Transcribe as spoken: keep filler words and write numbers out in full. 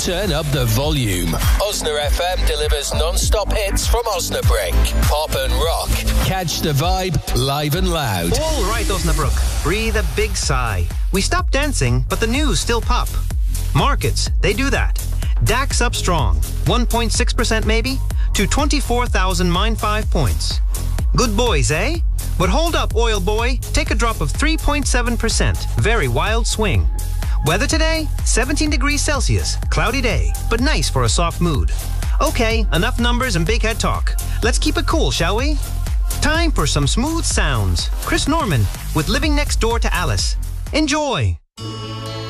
turn up the volume. Osna F M delivers non-stop hits from Osnabrück. Pop and rock. Catch the vibe live and loud. All right, Osnabrück. Breathe a big sigh. We stopped dancing, but the news still pop. Markets, they do that. DAX up strong. one point six percent maybe? To twenty-four thousand five points. Good boys, eh? But hold up, oil boy. Take a drop of three point seven percent. Very wild swing. Weather today? seventeen degrees Celsius. Cloudy day, but nice for a soft mood. Okay, enough numbers and big head talk. Let's keep it cool, shall we? Time for some smooth sounds. Chris Norman with Living Next Door to Alice. Enjoy!